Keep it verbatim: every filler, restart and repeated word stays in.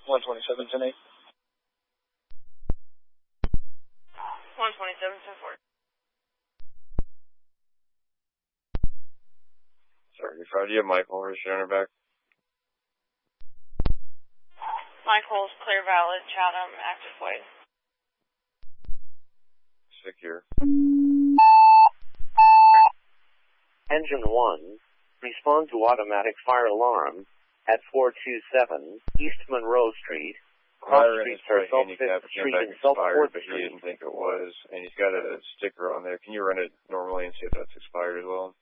one twenty-seven, ten eight. one twenty-seven, ten four. Sorry, Friday, you have Michael. Where's your back? Michael's Clear Valley, Chatham, active void. Secure. Engine one, respond to automatic fire alarm at four two seven East Monroe Street. Cross Street for South Fifth Street and South Fourth But he Street. didn't think it was, and he's got a sticker on there. Can you run it normally and see if that's expired as well?